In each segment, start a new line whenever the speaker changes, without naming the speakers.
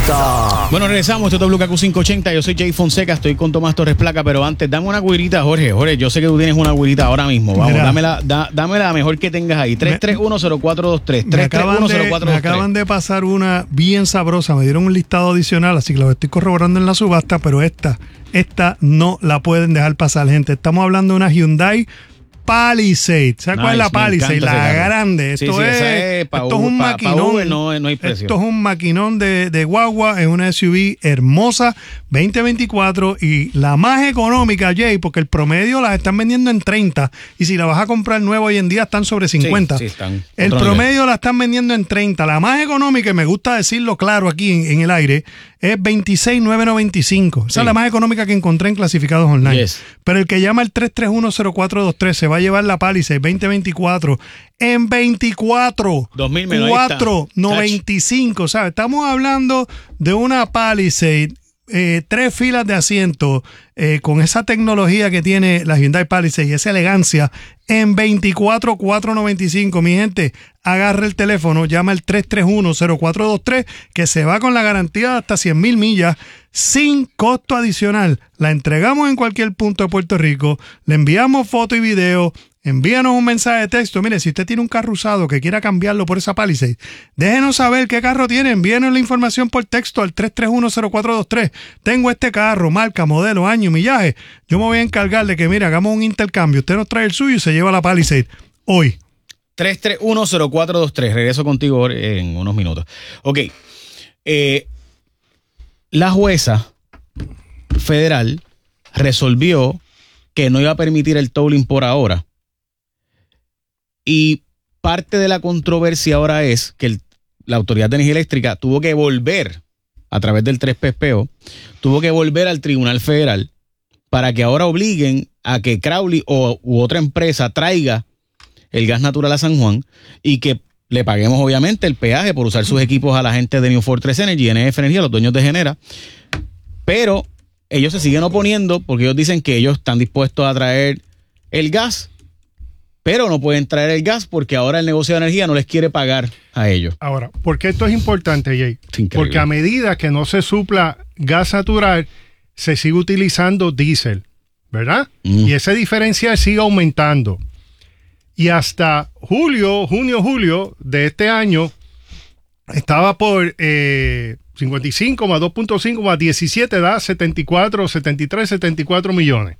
guirita.
Bueno, regresamos. Esto es WKQ580. Yo soy Jay Fonseca. Estoy con Tomás Torres Placa. Pero antes, dame una guirita, Jorge. Jorge, yo sé que tú tienes una guirita ahora mismo. Vamos, dame la mejor que tengas ahí. 3310423. 3310423.
Me acaban de pasar una bien sabrosa. Me dieron un listado adicional, así que lo estoy corroborando en la subasta. Pero esta no la pueden dejar pasar, gente. Estamos hablando de una Hyundai Palisade. ¿Sabes cuál es la Palisade? La grande. Esto es un maquinón.
No hay precio.
Esto es un maquinón de guagua. Es una SUV hermosa, 2024. Y la más económica, Jay, porque el promedio las están vendiendo en 30. Y si la vas a comprar nueva hoy en día, están sobre 50.
Sí, están.
El promedio la están vendiendo en 30. La más económica, y me gusta decirlo claro aquí en el aire, es 26,995. Esa es la más económica que encontré en clasificados online.
Yes.
Pero el que llama el 3310423 se va a llevar la Palisade 2024 en 24,495. ¿Sabes? Estamos hablando de una Palisade, 3 filas de asiento, con esa tecnología que tiene la Hyundai Palisade y esa elegancia en 24,495. Mi gente, agarra el teléfono, llama al 3310423 que se va con la garantía de hasta 100,000 millas sin costo adicional. La entregamos en cualquier punto de Puerto Rico, le enviamos foto y video. Envíanos un mensaje de texto. Mire, si usted tiene un carro usado que quiera cambiarlo por esa Palisade, déjenos saber qué carro tiene. Envíenos la información por texto al 3310423. Tengo este carro, marca, modelo, año, millaje. Yo me voy a encargar de que, mire, hagamos un intercambio. Usted nos trae el suyo y se lleva la Palisade hoy.
3310423. Regreso contigo en unos minutos. Ok. La jueza federal resolvió que no iba a permitir el tolling por ahora. Y parte de la controversia ahora es que la Autoridad de Energía Eléctrica tuvo que volver, a través del 3PPO, tuvo que volver al Tribunal Federal para que ahora obliguen a que Crowley u otra empresa traiga el gas natural a San Juan y que le paguemos obviamente el peaje por usar sus equipos a la gente de New Fortress Energy, NF Energía, los dueños de Genera. Pero ellos se siguen oponiendo porque ellos dicen que ellos están dispuestos a traer el gas, pero no pueden traer el gas porque ahora el negocio de energía no les quiere pagar a ellos.
Ahora, ¿por qué esto es importante, Jay? Porque a medida que no se supla gas natural, se sigue utilizando diésel, ¿verdad? Y ese diferencial sigue aumentando. Y hasta junio, julio de este año, estaba por 55 más 2.5 más 17, da 74 millones.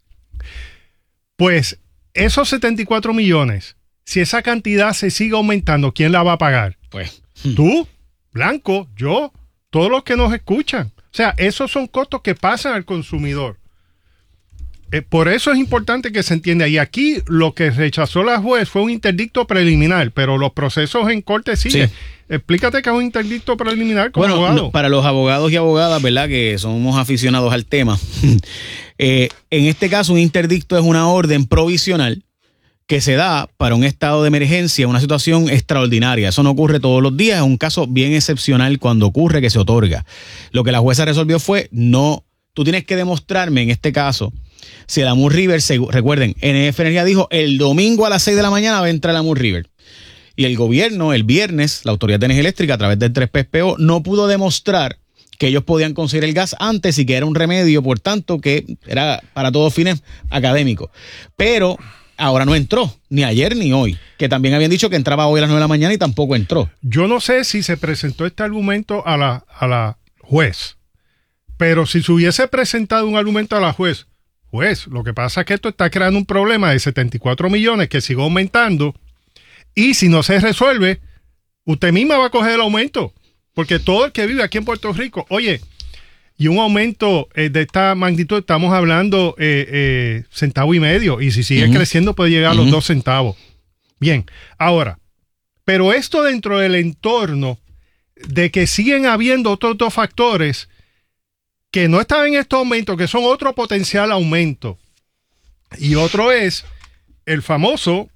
Pues esos 74 millones, si esa cantidad se sigue aumentando, ¿quién la va a pagar?
Pues
tú, Blanco, yo, todos los que nos escuchan. O sea, esos son costos que pasan al consumidor. Por eso es importante que se entienda. Y aquí lo que rechazó la juez fue un interdicto preliminar, pero los procesos en corte siguen. Sí. Explícate qué es un interdicto preliminar como abogado.
No, para los abogados y abogadas, ¿verdad? Que somos aficionados al tema. En este caso, un interdicto es una orden provisional que se da para un estado de emergencia, una situación extraordinaria. Eso no ocurre todos los días, es un caso bien excepcional cuando ocurre que se otorga. Lo que la jueza resolvió fue, no, tú tienes que demostrarme en este caso, si el Amur River, recuerden, NF Energía dijo, el domingo a las 6 de la mañana va a entrar el Amur River. Y el gobierno, el viernes, la Autoridad de Energía Eléctrica, a través del 3PPO, no pudo demostrar que ellos podían conseguir el gas antes y que era un remedio, por tanto, que era para todos fines académicos. Pero ahora no entró, ni ayer ni hoy, que también habían dicho que entraba hoy a las 9 de la mañana y tampoco entró.
Yo no sé si se presentó este argumento a la juez, pero si se hubiese presentado un argumento a la juez, lo que pasa es que esto está creando un problema de 74 millones que sigue aumentando y si no se resuelve, usted misma va a coger el aumento, porque todo el que vive aquí en Puerto Rico, oye, y un aumento de esta magnitud, estamos hablando centavo y medio, y si sigue creciendo puede llegar a los 2 centavos. Bien, ahora, pero esto dentro del entorno de que siguen habiendo otros 2 factores que no están en estos aumentos, que son otro potencial aumento. Y otro es el famoso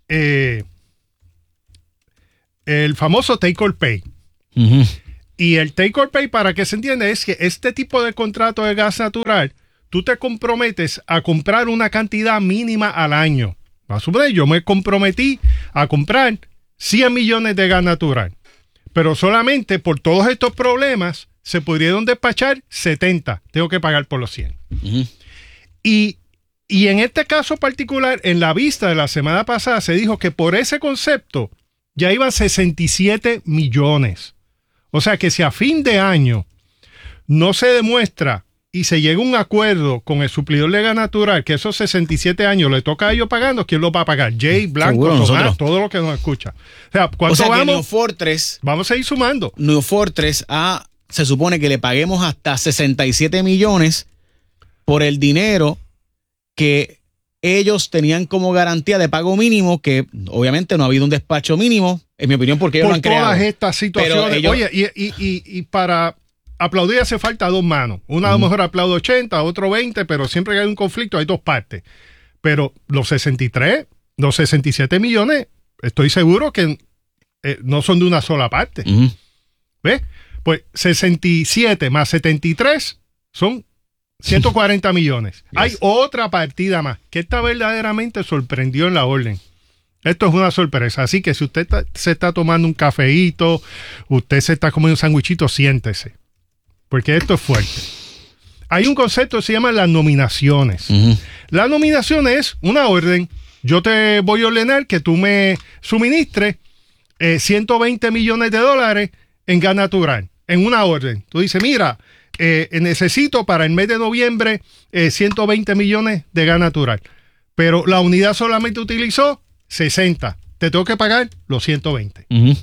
take or pay. Y el take or pay, para que se entienda, es que este tipo de contrato de gas natural, tú te comprometes a comprar una cantidad mínima al año. A su vez, yo me comprometí a comprar 100 millones de gas natural. Pero solamente por todos estos problemas se pudieron despachar 70. Tengo que pagar por los 100.
Ujú.
Y en este caso particular, en la vista de la semana pasada, se dijo que por ese concepto ya iban 67 millones. O sea que si a fin de año no se demuestra y se llega a un acuerdo con el suplidor de gas natural que esos 67 años le toca a ellos pagando, ¿quién los va a pagar? Jay, Blanco,
Seguro,
Tomás,
nosotros.
todo lo que nos escucha. O sea, ¿cuánto
O sea que New
vamos?
Fortress,
Vamos a ir sumando.
se supone que le paguemos hasta 67 millones por el dinero que ellos tenían como garantía de pago mínimo, que obviamente no ha habido un despacho mínimo, en mi opinión, porque ellos lo
Por
han creado.
todas estas situaciones.
Pero ellos-
Oye, y para aplaudir hace falta dos manos. Una a lo mejor aplaude 80, otro 20, pero siempre que hay un conflicto hay dos partes. Pero los 67 millones, estoy seguro que no son de una sola parte.
Ujú.
¿Ves? Pues 67 más 73 son 140 millones. Hay otra partida más que esta verdaderamente sorprendió en la orden. Esto es una sorpresa. Así que si usted se está tomando un cafeíto, usted se está comiendo un sandwichito, siéntese. Porque esto es fuerte. Hay un concepto que se llama las nominaciones.
Ujú.
La nominación es una orden. Yo te voy a ordenar que tú me suministres 120 millones de dólares en gas natural, en una orden. Tú dices, mira, necesito para el mes de noviembre 120 millones de gas natural. Pero la unidad solamente utilizó 60. Te tengo que pagar los 120.
Ujú.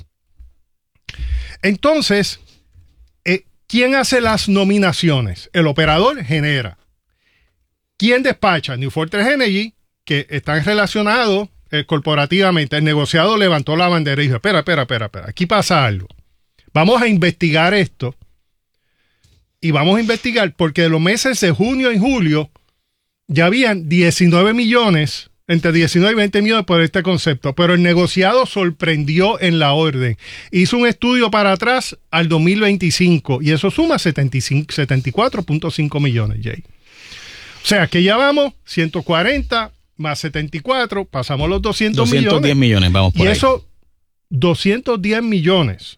Entonces, ¿quién hace las nominaciones? El operador genera. ¿Quién despacha? New Fortress Energy, que están relacionados corporativamente. El negociado levantó la bandera y dijo, espera, aquí pasa algo. Vamos a investigar esto. Y vamos a investigar porque de los meses de junio y julio ya habían 19 millones, entre 19 y 20 millones por este concepto. Pero el negociado sorprendió en la orden. Hizo un estudio para atrás al 2025 y eso suma 74.5 millones, Jay. O sea que ya vamos 140 más 74, pasamos los
210 millones, vamos por
y
ahí.
eso, 210 millones.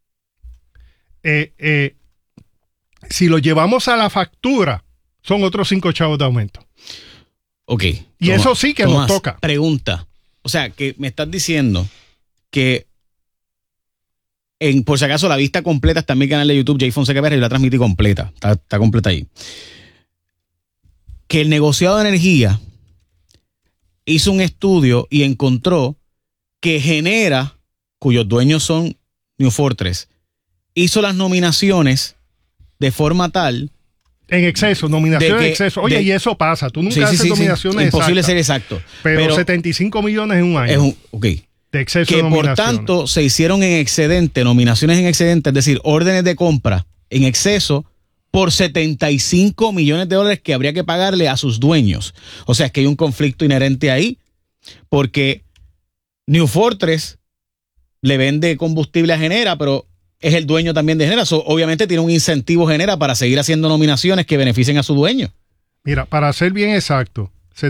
Si lo llevamos a la factura, son otros 5 chavos de aumento.
Ok.
Y eso sí que nos toca.
Pregunta. O sea, que me estás diciendo que por si acaso la vista completa está en mi canal de YouTube, Jay Fonseca Pérez, y la transmití completa. Está completa ahí. Que el negociado de energía hizo un estudio y encontró que Genera, cuyos dueños son New Fortress, hizo las nominaciones de forma tal.
En exceso, nominación
de
en
que-
exceso. Oye,
de-
y eso pasa. Tú nunca
Sí,
haces nominaciones
imposible
exactas,
ser exacto.
pero 75 millones en un año
Ok.
de exceso
Que
de
por
nominaciones.
tanto se hicieron en excedente, nominaciones en excedente, es decir, órdenes de compra en exceso por 75 millones de dólares que habría que pagarle a sus dueños. O sea, es que hay un conflicto inherente ahí, porque New Fortress le vende combustible a Genera, pero es el dueño también de Genera. Obviamente tiene un incentivo Genera para seguir haciendo nominaciones que beneficien a su dueño.
Mira, para ser bien exacto,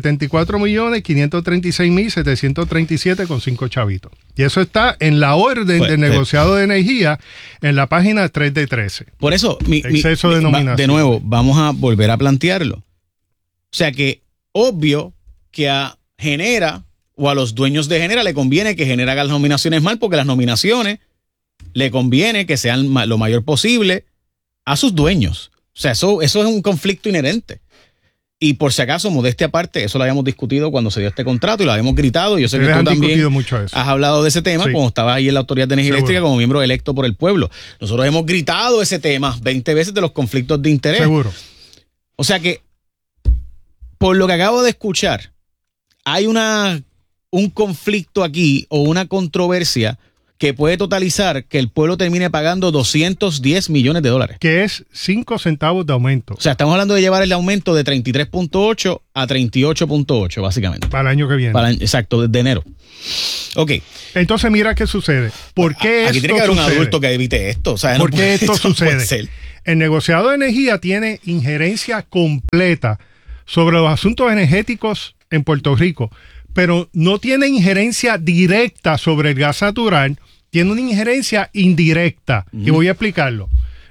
74.536.737 con 5 chavitos. Y eso está en la orden
Pues,
del negociado de energía en la página 3 de 13.
Por eso,
Exceso de nominación.
de nuevo, vamos a volver a plantearlo. O sea que, obvio que a Genera o a los dueños de Genera le conviene que Genera haga las nominaciones mal, porque las nominaciones le conviene que sean lo mayor posible a sus dueños. O sea, eso es un conflicto inherente. Y por si acaso, modestia aparte, eso lo habíamos discutido cuando se dio este contrato y lo habíamos gritado. Yo sé que
Ustedes
tú
han
también
discutido mucho eso.
has hablado de ese tema
Sí.
cuando estabas ahí en la Autoridad de Energía
Seguro.
Eléctrica como miembro electo por el pueblo. Nosotros hemos gritado ese tema 20 veces de los conflictos de interés.
Seguro.
O sea que, por lo que acabo de escuchar, hay un conflicto aquí o una controversia que puede totalizar que el pueblo termine pagando 210 millones de dólares.
Que es 5 centavos de aumento
O sea, estamos hablando de llevar el aumento de 33.8 a 38.8, básicamente.
para el año que viene.
Exacto, desde enero. Ok.
Entonces, mira qué sucede. ¿Por qué
Aquí
esto
tiene que haber un
sucede?
adulto que evite esto. O sea,
¿Por qué esto
no puede
sucede?
ser.
El negociado de energía tiene injerencia completa sobre los asuntos energéticos en Puerto Rico, pero no tiene injerencia directa sobre el gas natural, tiene una injerencia indirecta. Y voy a explicarlo.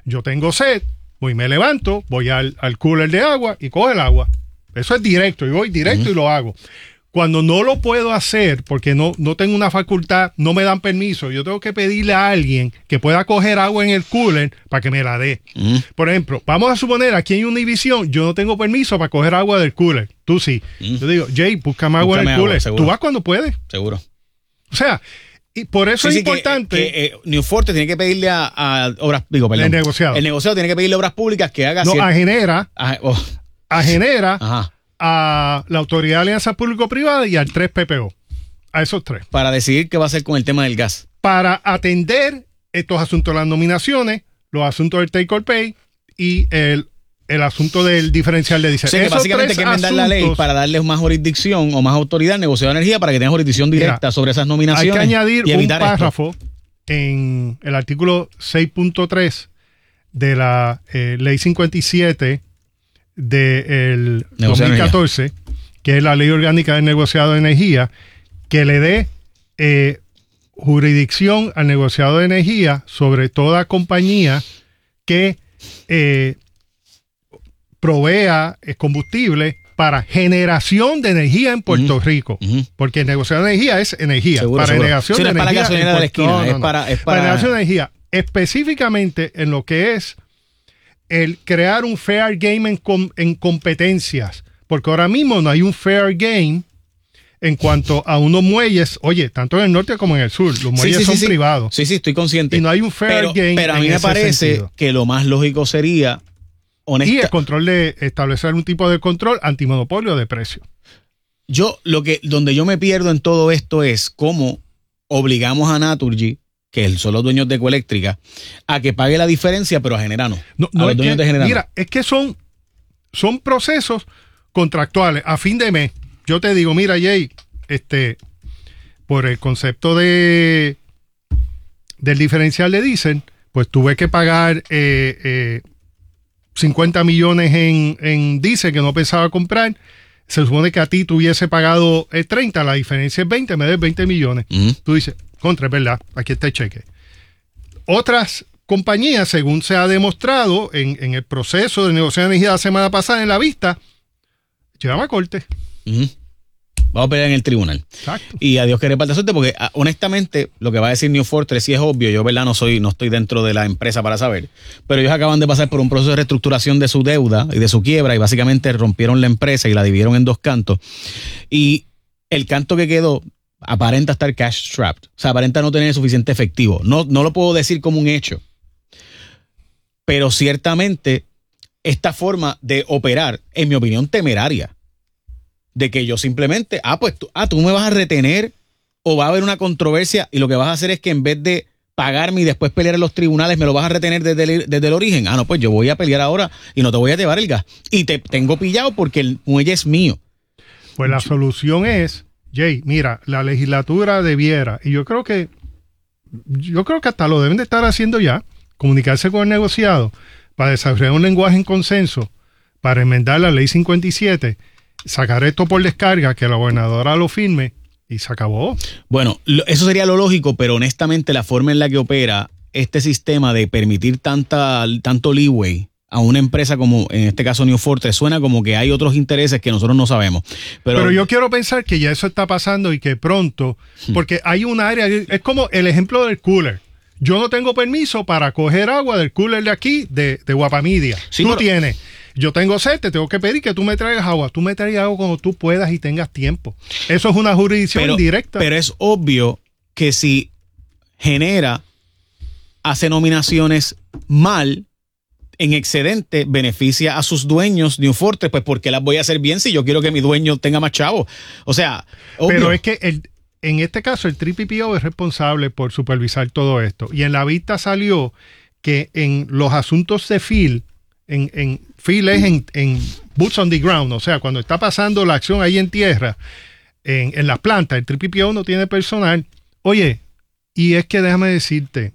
Yo tengo sed, voy, me levanto, voy al cooler de agua y cojo el agua. Eso es directo, y voy directo y lo hago. Cuando no lo puedo hacer, porque no tengo una facultad, no me dan permiso, yo tengo que pedirle a alguien que pueda coger agua en el cooler para que me la dé. Por ejemplo, vamos a suponer, aquí en Univision, yo no tengo permiso para coger agua del cooler. Tú sí. Yo digo, Jay, búscame agua en el cooler. Tú vas cuando puedes.
Seguro.
O sea, y por eso es importante.
Que New Forte tiene que pedirle a obras, perdón.
El negociado.
El negociado tiene que pedirle a obras públicas que haga.
No, a Genera. A Genera.
Ajá.
A la Autoridad de Alianza Público-Privada y al 3 PPO. A esos tres.
Para decidir qué va a hacer con el tema del gas.
Para atender estos asuntos, las nominaciones, los asuntos del take or pay y el asunto del diferencial de diésel.
O sea, que básicamente hay que enmendar la ley para darles más jurisdicción o más autoridad al negociado de energía para que tenga jurisdicción directa sobre esas nominaciones.
Hay que añadir
y
un párrafo en el artículo 6.3 de la ley 57 del 2014, que es la ley orgánica del negociado de energía, que le dé jurisdicción al negociado de energía sobre toda compañía que provea combustible para generación de energía en Puerto Rico. Porque el negociado de energía es energía.
Seguro,
para generación de
no
energía.
Es para la gasolinera de la esquina. Es para
generación de energía. Específicamente en lo que es el crear un fair game en competencias. Porque ahora mismo no hay un fair game en cuanto a unos muelles, oye, tanto en el norte como en el sur, los muelles son privados.
Sí, estoy consciente.
Y no hay un fair game.
Pero a mí me parece que lo más lógico sería
y el control de establecer un tipo de control antimonopolio de precio.
Donde yo me pierdo en todo esto es cómo obligamos a Naturgy, que son los dueños de Ecoeléctrica, a que pague la diferencia, pero a Genera no. A los dueños de Genera.
Mira, es que son procesos contractuales. A fin de mes, yo te digo, mira, Jay, por el concepto del diferencial de diésel, pues tuve que pagar 50 millones en diésel que no pensaba comprar. Se supone que a ti tuviese pagado 30, la diferencia es 20, me des 20 millones. Tú dices, contra, es verdad, aquí está el cheque. Otras compañías, según se ha demostrado en el proceso de negociación de energía la semana pasada en la vista, llegaban a corte.
Vamos a pelear en el tribunal.
Exacto.
Y a Dios que reparta suerte, porque honestamente lo que va a decir New Fortress sí es obvio. Yo, verdad, no estoy dentro de la empresa para saber. Pero ellos acaban de pasar por un proceso de reestructuración de su deuda y de su quiebra y básicamente rompieron la empresa y la dividieron en dos cantos. Y el canto que quedó aparenta estar cash strapped. O sea, aparenta no tener suficiente efectivo. No lo puedo decir como un hecho. Pero ciertamente esta forma de operar, en mi opinión, temeraria. De que yo simplemente, tú me vas a retener o va a haber una controversia y lo que vas a hacer es que en vez de pagarme y después pelear en los tribunales, me lo vas a retener desde el origen. Pues yo voy a pelear ahora y no te voy a llevar el gas. Y te tengo pillado porque el muelle es mío.
Pues la solución es, Jay, mira, la legislatura debiera, y yo creo que hasta lo deben de estar haciendo ya, comunicarse con el negociado para desarrollar un lenguaje en consenso para enmendar la ley 57, sacar esto por descarga, que la gobernadora lo firme y se acabó.
Bueno, eso sería lo lógico, pero honestamente la forma en la que opera este sistema de permitir tanto leeway a una empresa como en este caso New Fortress suena como que hay otros intereses que nosotros no sabemos. Pero
yo quiero pensar que ya eso está pasando y que pronto, porque hay un área, es como el ejemplo del cooler. Yo no tengo permiso para coger agua del cooler de aquí, de Guapamidia. Sí, tú tienes. Yo tengo sed, te tengo que pedir que tú me traigas agua. Tú me traigas agua cuando tú puedas y tengas tiempo. Eso es una jurisdicción indirecta.
Pero es obvio que si Genera hace nominaciones mal, en excedente, beneficia a sus dueños New Fortress, pues ¿por qué las voy a hacer bien si yo quiero que mi dueño tenga más chavo? O sea, obvio.
Pero es que en este caso el 3 PPO es responsable por supervisar todo esto. Y en la vista salió que en los asuntos de field, field es en boots on the ground, o sea, cuando está pasando la acción ahí en tierra, en las plantas, el 3 PPO no tiene personal. Oye, y es que déjame decirte,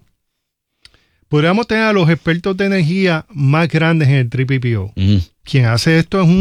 podríamos tener a los expertos de energía más grandes en el 3 PPO. Quien hace esto es un